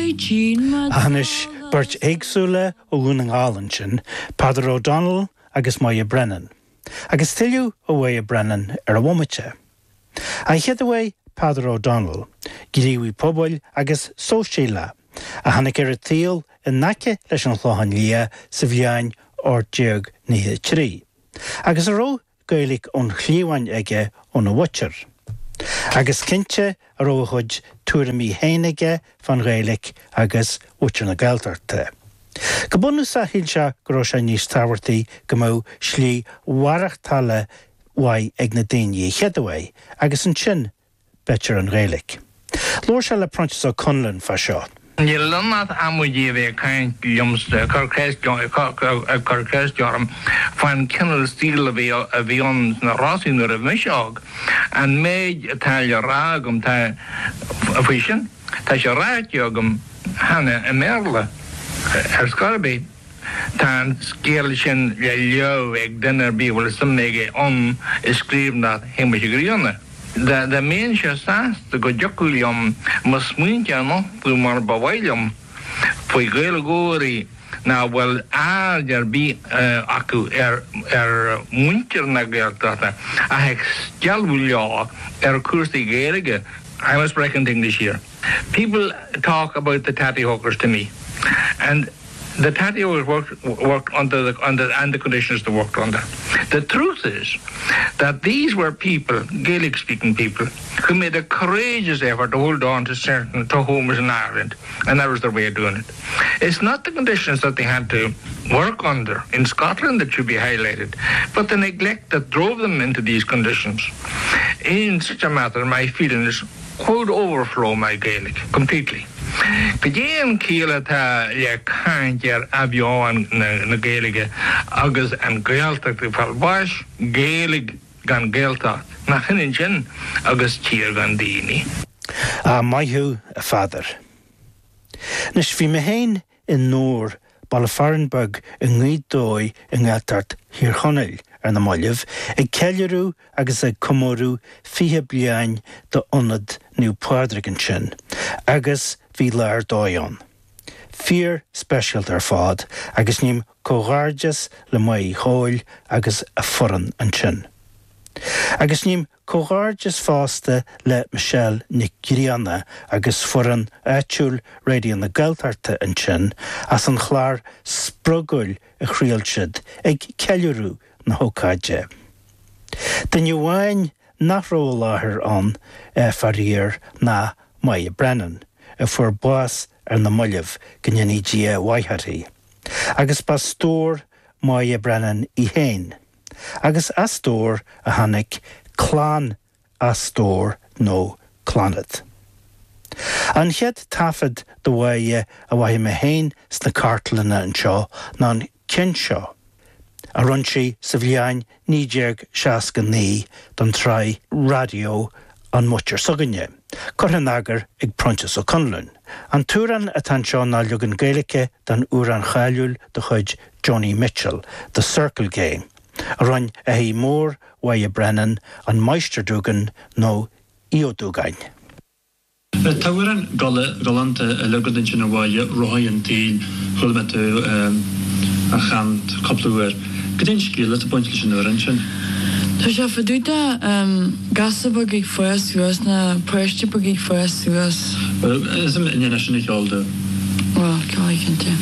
Hanis Bert Eigsúle ó Lúnang Allensin, Padre O'Donnell agus Maya Brennan. Agus tilliú Maya Brennan a bhomite. An chead away Padre O'Donnell, gíríwi pobl agus sóisiile, a hanig a tíal in nace leis an chláhan lia sa bhíain or deag nithe trí. Agus a ró gaelig on chliúhain aige on a watcher. Agus cinnte a ró chuid tuairimí héinige fan gaelig agus watcher na gailtarte. Go bunú sa hílse go raibh sé níos táhairtaí go mó slí warachtála wai ag na daoine cheadaway agus an sin betir an gaelig. Lór se le prontas ó Conlon fa seo. Je lanat amujeve kan jomste karkestjarm van kennel stil avion na rasin er mishog en meid talja ragum ta fishen ta sharatjogum hanne en merle skarbe tan skelchen leo eg denner bi wel smege om skriven dat hemigrione. De mensje saast de gojokulium musmuntjano pu mar bawailjum pu gelgori na wel aljar bi aku munter na geltata a hek sjalvulja kursi gerige. I was breaking English here. People talk about the tatty hawkers to me, and the tatty hawkers worked under the conditions they worked under. The truth is that these were people, Gaelic-speaking people, who made a courageous effort to hold on to certain homes in Ireland, and that was their way of doing it. It's not the conditions that they had to work under in Scotland that should be highlighted, but the neglect that drove them into these conditions. In such a matter, my feelings could overflow my Gaelic completely. Begin Kila ta ya kanjer avion na Gaelige agus an Gaeltach the Falbash Gaelig gan Gaeltach na Hiningen agus Tier gan Dini. Maihu a father. Nis fi me hain in Noor Balafarenburg in Ngidoi in Gaeltart hir Honel na Moilliv ag Kellerú agus ag Comorú fihe bliain de onad new Padraigan sin agus fi leir dóion. Fear special dar fad agus ním cógarjas le mai hóil agus a foran an sin. Agus ním cógarjas fásta le Michelle Nicgiriana agus foran éitiúil radio na Gaeltarte an sin as an chláir sprugul a chrialsid ag Kellerú na hócaide. Den Joáin nach ró láthir an faríir na Maya Brennan a fuair bás na Moilliv gannne dia Waihari. Agus pastór Maya Brennan I héin. Agus astór a hanig clán astór nó clánad. An chead tafad do waie a waie me héin sna cartlana an seo ná an cin seo. A runshi sa bhliain nídeag seascan ní don trai radio an mutir suganne. Corhan agar ag prontas ó Conlon. An túran a tan seo ná lugan Gaeliche dan úran chailúil de chuid Johnny Mitchell, The Circle Game. A run a hí mór Maya Brennan an meisterdúgan nó Iodúgain. Táharan galanta a lugan sin a bhaie roian tí chulmetu a chant coplúir. Gydyn sgil at y bwynt lys yn oran sin? Tá sé fadúta gasa bag ag fuas suas na pwyrste bag ag fuas suas. Ys ym un yn eisiau ni olda? Wel, cael ei cynta.